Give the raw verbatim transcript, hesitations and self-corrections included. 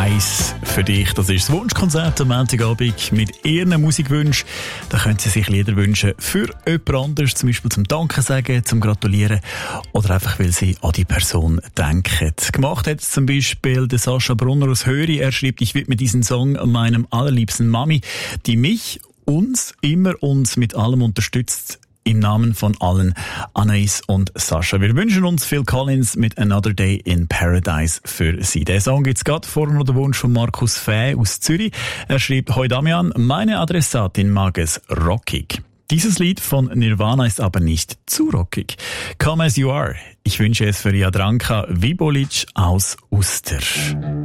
Paradise für dich. Das ist das Wunschkonzert am Montagabend mit ihren Musikwünschen. Da können Sie sich Lieder wünschen für jemand anderes, zum Beispiel zum Danken sagen, zum Gratulieren oder einfach, weil Sie an die Person denken. Gemacht hat es zum Beispiel der Sascha Brunner aus Höri. Er schreibt, ich widme diesen Song meinem allerliebsten Mami, die mich, uns, immer uns mit allem unterstützt. Im Namen von allen, Anais und Sascha. Wir wünschen uns Phil Collins mit Another Day in Paradise für Sie. Der Song gibt's gerade vor noch der Wunsch von Markus Fäh aus Zürich. Er schreibt, Hoi Damian, meine Adressatin mag es rockig. Dieses Lied von Nirvana ist aber nicht zu rockig. Come as you are. Ich wünsche es für Jadranka Vibolic aus Uster.